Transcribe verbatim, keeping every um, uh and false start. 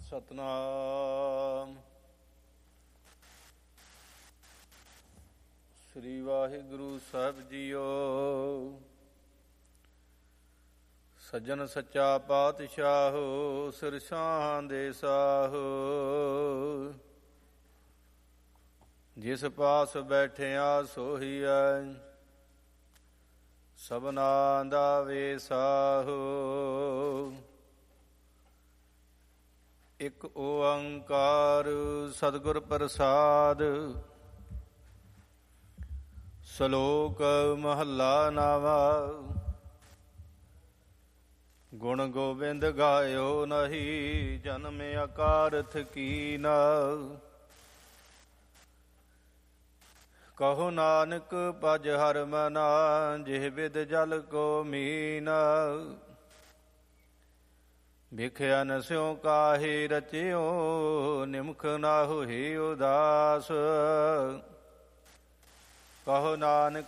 ਸਤਨਾਮ ਸ੍ਰੀ ਵਾਹਿਗੁਰੂ ਸਾਹਿਬ JIO. ਸੱਜਣ ਸੱਚਾ ਪਾਤਸ਼ਾਹੋ ਸਿਰ ਸ਼ਾਹਾਂ ਦੇ ਸਾਹੋ। ਜਿਸ ਪਾਸ ਬੈਠਿਆ ਸੋਹੀਐ ਸਭਨਾ ਦਾ ਵੇਸਾਹੋ। ਇਕ ਓੰਕਾਰ ਸਤਿਗੁਰ ਪ੍ਰਸਾਦ। ਸ਼ਲੋਕ ਮਹੱਲਾ ਨਾਵਾ। ਗੁਣ ਗੋਬਿੰਦ ਗਾਇਓ ਨਹੀਂ ਜਨਮ ਅਕਾਰਥ ਕੀਨਾ। ਕਹੋ ਨਾਨਕ ਭਜ ਹਰਿ ਮਨਾ ਜਿਹ ਬਿਦ ਜਲ ਕੋ ਮੀਨਾ। ਭਿਖਿਆ ਨ ਸਿਉ ਕਾਹੇ ਰਚਿਓ ਨਿਮਖ ਨਾ ਹੋਏ ਉਦਾਸ। ਕਹੋ ਨਾਨਕ